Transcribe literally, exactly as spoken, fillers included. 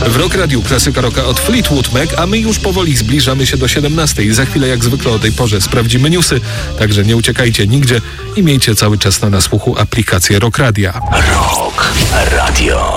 W Rock Radiu klasyka rocka od Fleetwood Mac, a my już powoli zbliżamy się do siedemnastej. Za chwilę jak zwykle o tej porze sprawdzimy newsy, także nie uciekajcie nigdzie i miejcie cały czas na nasłuchu aplikację Rock Radia. Rock Radio.